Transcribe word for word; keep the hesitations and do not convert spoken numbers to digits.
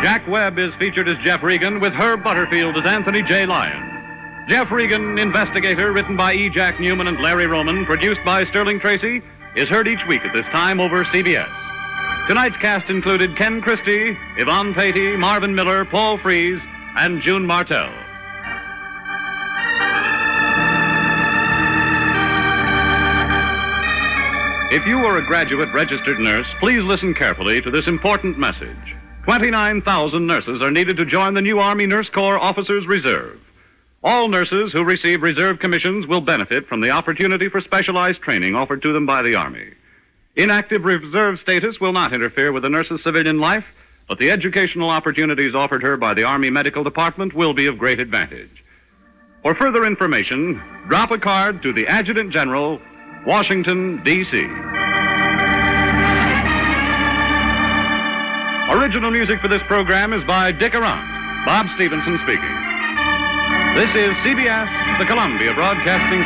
Jack Webb is featured as Jeff Regan with Herb Butterfield as Anthony J. Lyon. Jeff Regan, Investigator, written by E. Jack Newman and Larry Roman, produced by Sterling Tracy, is heard each week at this time over C B S. Tonight's cast included Ken Christie, Yvonne Patey, Marvin Miller, Paul Frees, and June Martell. If you are a graduate registered nurse, please listen carefully to this important message. twenty-nine thousand nurses are needed to join the new Army Nurse Corps Officers Reserve. All nurses who receive reserve commissions will benefit from the opportunity for specialized training offered to them by the Army. Inactive reserve status will not interfere with the nurse's civilian life, but the educational opportunities offered her by the Army Medical Department will be of great advantage. For further information, drop a card to the Adjutant General, Washington, D C Original music for this program is by Dick Arant. Bob Stevenson speaking. This is C B S, the Columbia Broadcasting